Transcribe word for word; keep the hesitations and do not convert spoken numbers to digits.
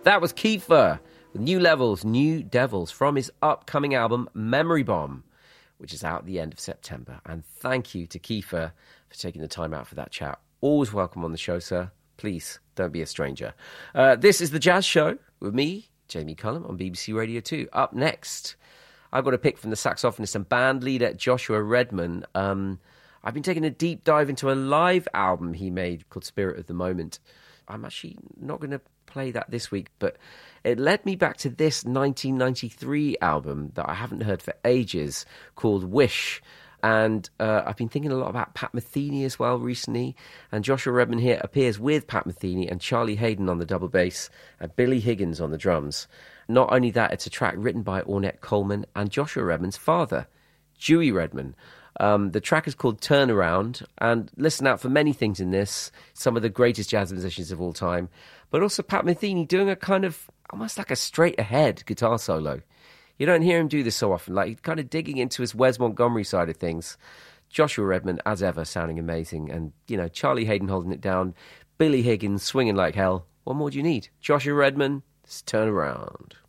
That was Kiefer with New Levels, New Devils from his upcoming album Memory Bomb, which is out at the end of September. And thank you to Kiefer for taking the time out for that chat. Always welcome on the show, sir. Please don't be a stranger. Uh, this is The Jazz Show with me, Jamie Cullum, on B B C Radio two. Up next, I've got a pick from the saxophonist and band leader Joshua Redman. Um, I've been taking a deep dive into a live album he made called Spirit of the Moment. I'm actually not going to play that this week, but it led me back to this nineteen ninety-three album that I haven't heard for ages called Wish. And uh, I've been thinking a lot about Pat Metheny as well recently. And Joshua Redman here appears with Pat Metheny and Charlie Hayden on the double bass and Billy Higgins on the drums. Not only that, it's a track written by Ornette Coleman and Joshua Redman's father, Dewey Redman. Um, the track is called Turnaround, and listen out for many things in this. Some of the greatest jazz musicians of all time, but also Pat Metheny doing a kind of almost like a straight-ahead guitar solo. You don't hear him do this so often, like he's kind of digging into his Wes Montgomery side of things. Joshua Redman, as ever, sounding amazing, and, you know, Charlie Hayden holding it down, Billy Higgins swinging like hell. What more do you need? Joshua Redman, let's turn around.